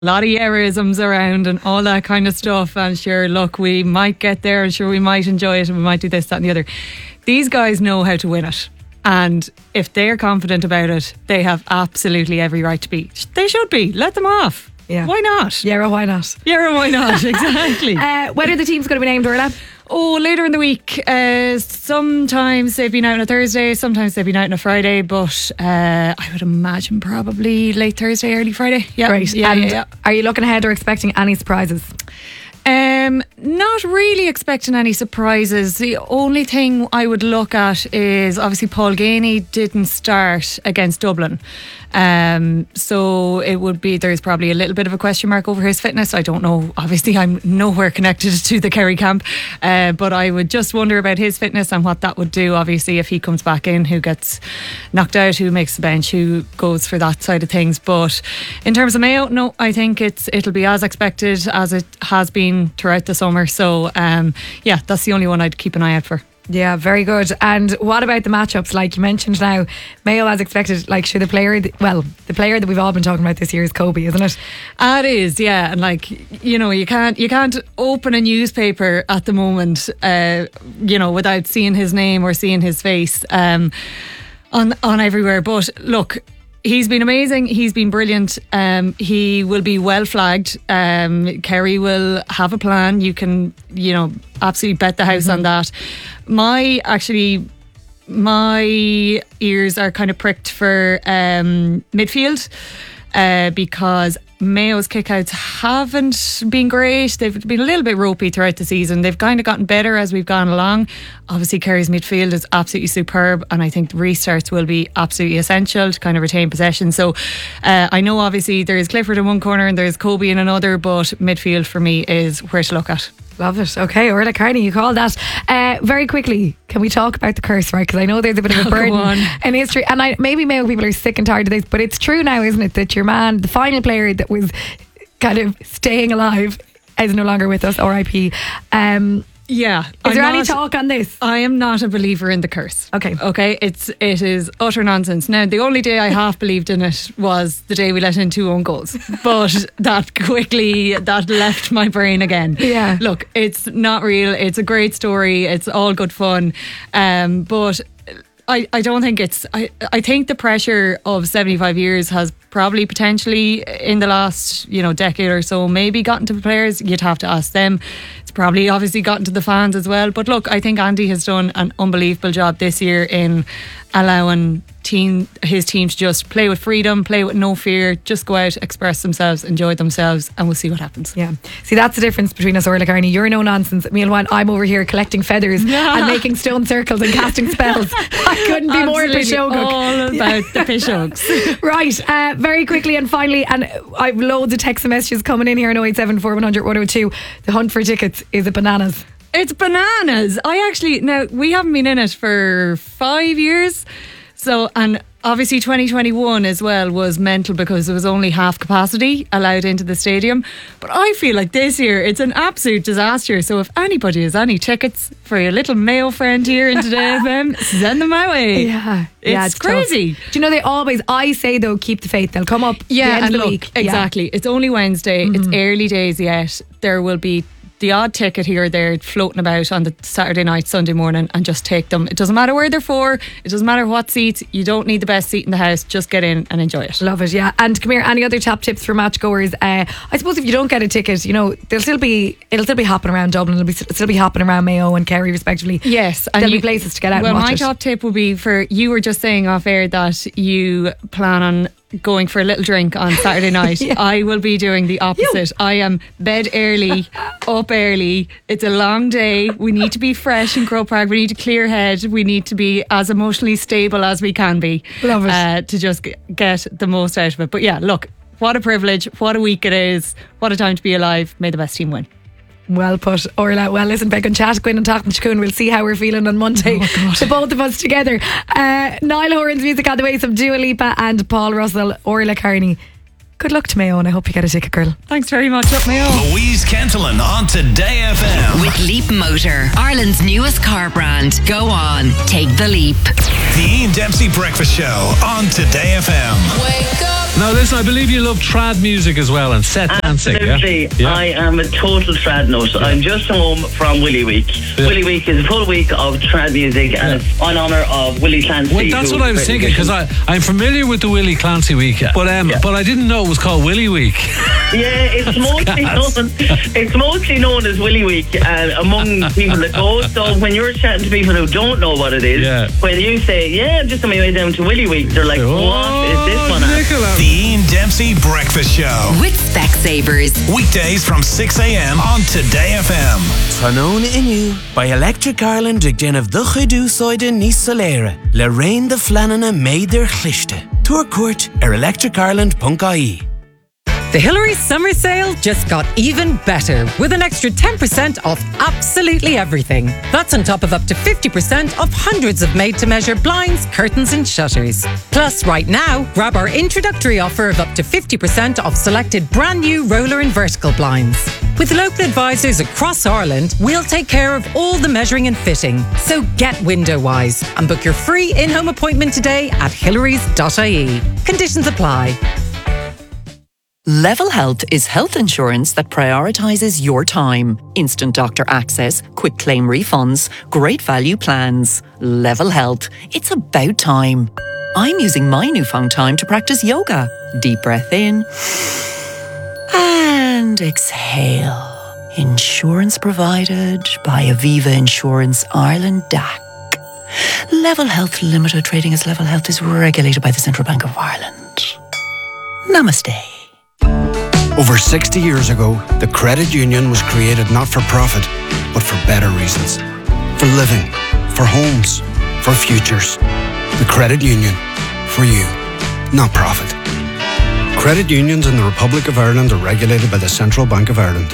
A lot of Yerisms around and all that kind of stuff, and sure, look, we might get there and sure we might enjoy it and we might do this, that and the other. These guys know how to win it, and if they're confident about it, they have absolutely every right to be. They should be. Let them off. Yeah. Why not? Yeah, why not? Yeah, why not? Exactly. When are the teams going to be named, Orla? Oh, later in the week. Sometimes they've been out on a Thursday, sometimes they've been out on a Friday, but I would imagine probably late Thursday, early Friday. Yeah. Great. Yeah. Are you looking ahead or expecting any surprises? Not really expecting any surprises. The only thing I would look at is obviously Paul Ganey didn't start against Dublin. So it would be, there's probably a little bit of a question mark over his fitness. I don't know. Obviously, I'm nowhere connected to the Kerry camp, but I would just wonder about his fitness and what that would do. Obviously, if he comes back in, who gets knocked out, who makes the bench, who goes for that side of things. But in terms of Mayo, no, I think it'll be as expected as it has been throughout the summer. So yeah, that's the only one I'd keep an eye out for. Yeah, very good. And what about the matchups? Like you mentioned now, Mayo as expected, like sure the player that we've all been talking about this year is Kobe, isn't it? It is, yeah. And like, you know, you can't open a newspaper at the moment, you know, without seeing his name or seeing his face on everywhere. But look, he's been amazing. He's been brilliant. He will be well flagged. Kerry will have a plan. You can, you know, absolutely bet the house on that. My ears are kind of pricked for midfield because Mayo's kickouts haven't been great. They've been a little bit ropey throughout the season. They've kind of gotten better as we've gone along. Obviously, Kerry's midfield is absolutely superb, and I think the restarts will be absolutely essential to kind of retain possession. So I know obviously there is Clifford in one corner and there's Kobe in another, but midfield for me is where to look at. Love it. Okay, Orla Carney, you called that. Very quickly, can we talk about the curse, right? Because I know there's a bit of a burden in history, and maybe Mayo people are sick and tired of this, but it's true now, isn't it, that your man, the final player that was kind of staying alive, is no longer with us, RIP. Yeah. Is there any talk on this? I am not a believer in the curse. Okay. It is utter nonsense. Now, the only day I half believed in it was the day we let in 2 own goals, but that left my brain again. Yeah. Look, it's not real. It's a great story. It's all good fun. But I don't think it's. I think the pressure of 75 years has probably potentially in the last decade or so maybe gotten to the players. You'd have to ask them. It's probably obviously gotten to the fans as well. But look, I think Andy has done an unbelievable job this year in allowing his team to just play with freedom, play with no fear, just go out, express themselves, enjoy themselves, and we'll see what happens. Yeah. See, that's the difference between us, Orla Carney. You're no nonsense. Meanwhile, I'm over here collecting feathers and making stone circles and casting spells. I couldn't be more Pishoguk. All about the Pishogues. Right. Very quickly and finally, and I've loads of text and messages coming in here on 087 100 102. The hunt for tickets is it bananas? It's bananas. Now we haven't been in it for 5 years. So, and obviously 2021 as well was mental because there was only half capacity allowed into the stadium. But I feel like this year it's an absolute disaster. So if anybody has any tickets for your little Mayo friend here in Today FM, send them my way. Yeah. It's crazy. Tough. Do you know I say though, keep the faith. They'll come up the end of the week. Exactly. It's only Wednesday. It's early days yet. There will be the odd ticket here or there floating about on the Saturday night, Sunday morning, and just take them. It doesn't matter where they're for, it doesn't matter what seats. You don't need the best seat in the house. Just get in and enjoy it. Love it. Yeah. And come here, any other top tips for match goers? I suppose if you don't get a ticket, it'll still be hopping around Dublin. It'll still be hopping around Mayo and Kerry respectively. Yes, and there'll be places to get out and watch my it. top tip would be for, you were just saying off air that you plan on going for a little drink on Saturday night. Yeah. I will be doing the opposite. I am bed early, up early. It's a long day. We need to be fresh in Croke Park. We need to clear head. We need to be as emotionally stable as we can be. Love it. To just get the most out of it. But yeah, look, what a privilege, what a week it is, what a time to be alive. May the best team win. Well put, Orla. Well, listen, back on chat, Gwyn and Tachman Chacun. We'll see how we're feeling on Monday. The both of us together. Niall Horan's music on the way, some Dua Lipa and Paul Russell. Orla Carney. Good luck to Mayo, and I hope you get a ticket, girl. Thanks very much. Up Mayo. Louise Kentelin on Today FM. With Leap Motor, Ireland's newest car brand. Go on, take the leap. The Ian Dempsey Breakfast Show on Today FM. Wake up. Now listen, I believe you love trad music as well and set dancing. Absolutely. Yeah? I am a total trad nut. I'm just home from Willy Week. Yeah. Willy Week is a full week of trad music, and it's in honour of Willie Clancy. Well, that's what I was thinking, because I'm familiar with the Willie Clancy Week, but I didn't know it was called Willy Week. Yeah, it's mostly known as Willy Week among people that go. So when you're chatting to people who don't know what it is, when you say, I'm just on my way down to Willy Week, they're like, what is this one at? The Ian Dempsey Breakfast Show. With Specsavers. Weekdays from 6 a.m. on Today FM. Tanón inu by Electric Ireland ag déanamh do chuidú sóide níos soléire. Le rain de flanana méidir chlichte. Tour court electricireland.ie. The Hillary's summer sale just got even better with an extra 10% off absolutely everything. That's on top of up to 50% off hundreds of made-to-measure blinds, curtains and shutters. Plus, right now, grab our introductory offer of up to 50% off selected brand new roller and vertical blinds. With local advisors across Ireland, we'll take care of all the measuring and fitting. So get window-wise and book your free in-home appointment today at hillarys.ie. Conditions apply. Level Health is health insurance that prioritises your time. Instant doctor access, quick claim refunds, great value plans. Level Health. It's about time. I'm using my newfound time to practice yoga. Deep breath in and exhale. Insurance provided by Aviva Insurance Ireland DAC. Level Health Limited, trading as Level Health, is regulated by the Central Bank of Ireland. Namaste. Over 60 years ago, the credit union was created not for profit, but for better reasons. For living, for homes, for futures. The credit union, for you, not profit. Credit unions in the Republic of Ireland are regulated by the Central Bank of Ireland.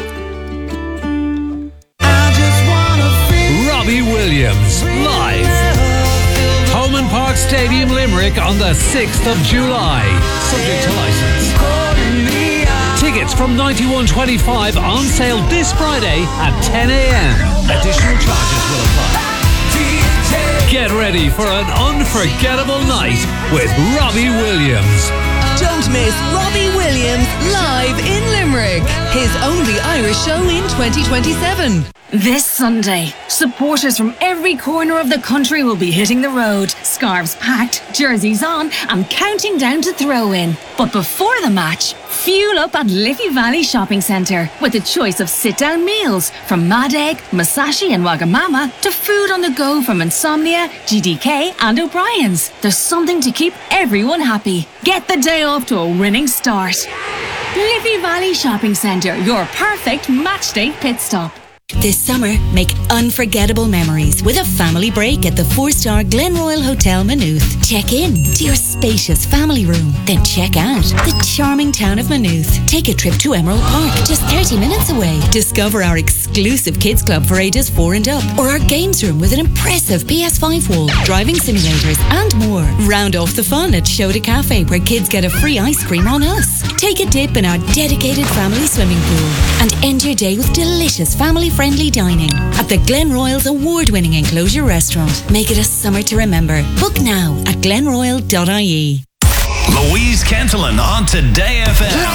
Robbie Williams, live. Holman Park Stadium, Limerick on the 6th of July. Subject to licence. Tickets from $91.25 on sale this Friday at 10 a.m. Additional charges will apply. Get ready for an unforgettable night with Robbie Williams. Don't miss Robbie Williams live in Limerick. His only Irish show in 2027. This Sunday, supporters from every corner of the country will be hitting the road. Scarves packed, jerseys on, and counting down to throw-in. But before the match, fuel up at Liffey Valley Shopping Centre with a choice of sit-down meals from Mad Egg, Masashi and Wagamama to food on the go from Insomnia, GDK and O'Brien's. There's something to keep everyone happy. Get the day off to a winning start. Liffey Valley Shopping Centre, your perfect match day pit stop. This summer, make unforgettable memories with a family break at the 4-star Glenroyal Hotel Maynooth. Check in to your spacious family room, then check out the charming town of Maynooth. Take a trip to Emerald Park, just 30 minutes away. Discover our exclusive kids club for ages 4 and up, or our games room with an impressive PS5 wall, driving simulators and more. Round off the fun at Shoda Cafe, where kids get a free ice cream on us. Take a dip in our dedicated family swimming pool and end your day with delicious family-friendly dining at the Glenroyal's award-winning enclosure restaurant. Make it a summer to remember. Book now at glenroyal.ie. Louise Cantillon on Today FM.